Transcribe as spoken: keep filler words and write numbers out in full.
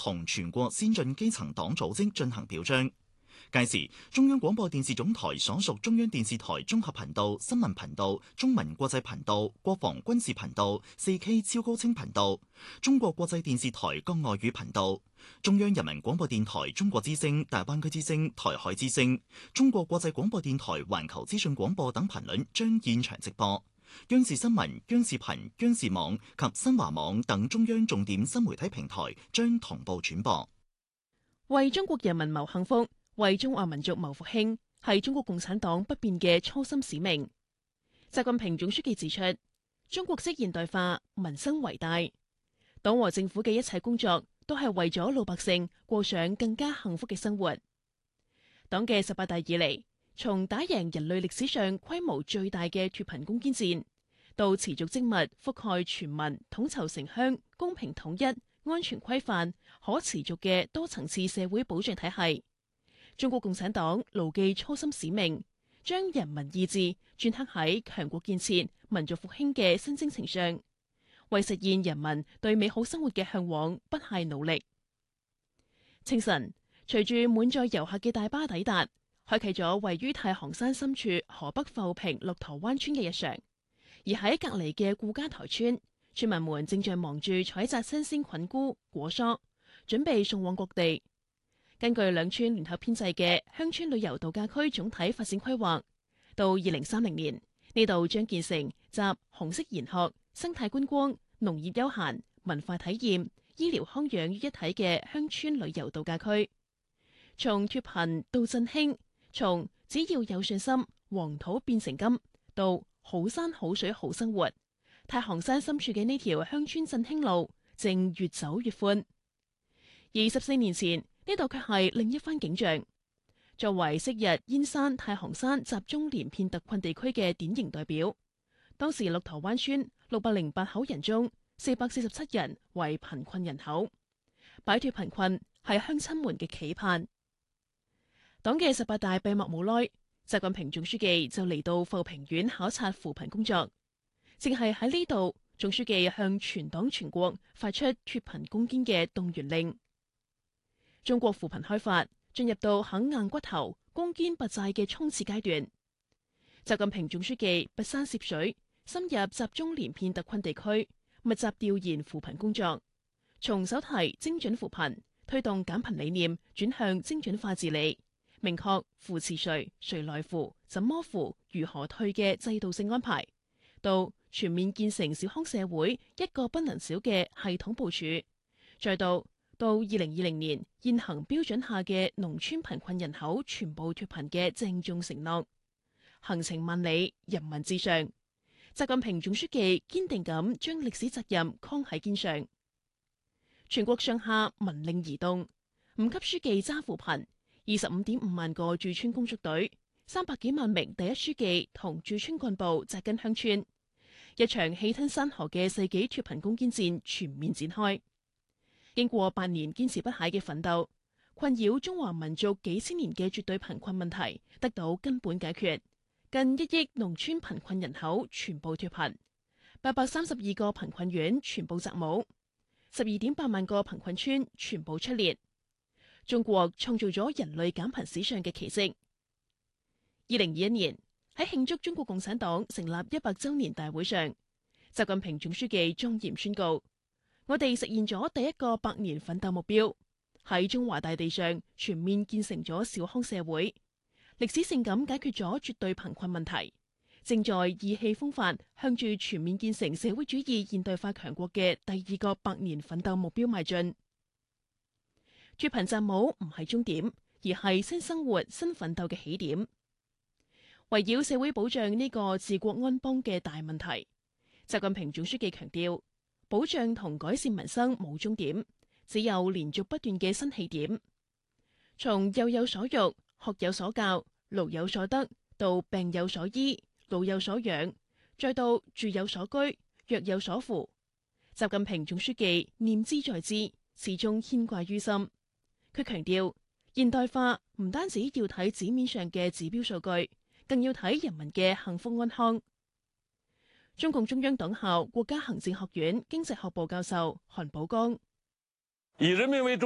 同全國先進基層黨組織進行表彰。屆時，中央廣播電視總台所屬中央電視台綜合頻道、新聞頻道、中文國際頻道、國防軍事頻道、四 K 超高清頻道、中國國際電視台各外語頻道、中央人民廣播電台中國之聲、大灣區之聲、台海之聲、中國國際廣播電台環球資訊廣播等頻率將現場直播。央視新聞、央視頻、央視網及新華網等中央重點新媒體平台將同步轉播。 為中國人民謀幸福，為中華民族謀復興，係中國共產黨不變嘅初心使命。習近平總書記指出，中國式現代化，民生為大，黨和政府嘅一切工作都係為咗老百姓過上更加幸福嘅生活。黨嘅十八大以嚟，從打贏人類歷史上規模最大嘅脫貧攻堅戰，到持續精密覆蓋全民、統籌城鄉、公平統一、安全規範、可持續嘅多層次社會保障體系，中國共產黨牢記初心使命，將人民意志鐫刻喺強國建設、民族復興嘅新征程上，為實現人民對美好生活嘅向往不懈努力。清晨，隨住滿載遊客嘅大巴抵達，開啟咗位於太行山深處河北阜平鹿頭灣村嘅日常。而喺隔籬嘅顧家台村，村民們正在忙住採摘新鮮菌菇、果蔬，準備送往各地。根據兩村聯合編制嘅鄉村旅遊度假區總體發展規劃，到二零三零年，呢度將建成集紅色研學、生態觀光、農業休閒、文化體驗、醫療康養於一體嘅鄉村旅遊度假區。從脫貧到振興，從只要有信心，黃土變成金，到好山好水好生活，太行山深處嘅呢條鄉村振興路正越走越寬。而十四年前，呢度卻係另一番景象。作為昔日燕山、太行山集中連片特困地區嘅典型代表，當時鹿頭灣村六百零八口人中，四百四十七人為貧困人口。擺脫貧困係鄉親們嘅期盼。黨嘅十八大閉幕冇耐，習近平總書記就嚟到阜平縣考察扶貧工作。正係喺呢度，總書記向全黨全國發出脫貧攻堅嘅動員令。中國扶貧開發進入到肯硬骨頭、攻堅拔寨嘅衝刺階段。習近平總書記跋山涉水，深入集中連片特困地區，密集調研扶貧工作，從手提精準扶貧推動減貧理念轉向精準化治理。明確扶持誰、誰來扶、怎麼扶、如何退嘅制度性安排，到全面建成小康社會一個不能少嘅系統部署，再到到二零二零年現行標準下嘅農村貧困人口全部脫貧嘅鄭重承諾，行程萬里，人民至上。習近平總書記堅定咁將歷史責任扛喺肩上，全國上下民令移動，五級書記揸扶貧。二十五點五萬個駐村工作隊，三百幾萬名第一書記同駐村幹部扎根鄉村，一場氣吞山河嘅世紀脫貧攻堅戰全面展開。經過八年堅持不懈嘅奮鬥，困擾中華民族幾千年嘅絕對貧困問題得到根本解決，近一億農村貧困人口全部脫貧，八百三十二個貧困縣全部摘帽，十二點八萬個貧困村全部出列。中國創造咗人類減貧史上嘅奇蹟。二零二一年喺慶祝中國共產黨成立一百周年大會上，習近平總書記莊嚴宣告：我哋實現咗第一個百年奮鬥目標，喺中華大地上全面建成咗小康社會，歷史性咁解決咗絕對貧困問題，正在意氣風發向住全面建成社會主義現代化強國嘅第二個百年奮鬥目標邁進。脫貧摘帽唔係終點，而係新生活、新奮鬥嘅起點。圍繞社會保障呢個治國安邦嘅大問題，習近平總書記強調，保障同改善民生冇終點，只有連續不斷嘅新起點。從幼有所育、學有所教、勞有所得，到病有所醫、老有所養，再到住有所居、藥有所扶，習近平總書記念茲在茲，始終牽掛於心。佢強調，現代化唔單止要睇紙面上嘅指標數據，更要睇人民嘅幸福安康。中共中央黨校國家行政學院經濟學部教授韓寶剛： 以人民為中